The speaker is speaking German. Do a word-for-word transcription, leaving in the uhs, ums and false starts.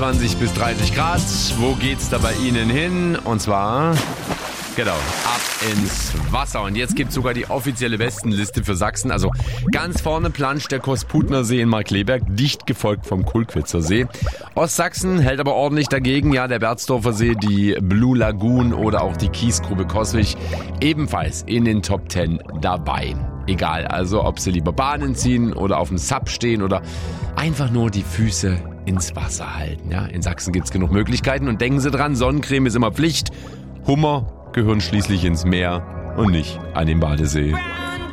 einundzwanzig bis dreißig Grad. Wo geht's da bei Ihnen hin? Und zwar, genau, ab ins Wasser. Und jetzt gibt's sogar die offizielle Bestenliste für Sachsen. Also ganz vorne planscht der Kosputner See in Markkleeberg, dicht gefolgt vom Kulkwitzer See. Ostsachsen hält aber ordentlich dagegen. Ja, der Berzdorfer See, die Blue Lagoon oder auch die Kiesgrube Coswig ebenfalls in den Top Ten dabei. Egal, also ob Sie lieber Bahnen ziehen oder auf dem Sub stehen oder einfach nur die Füße ins Wasser halten. Ja, in Sachsen gibt's genug Möglichkeiten und denken Sie dran, Sonnencreme ist immer Pflicht. Hummer gehören schließlich ins Meer und nicht an den Badesee.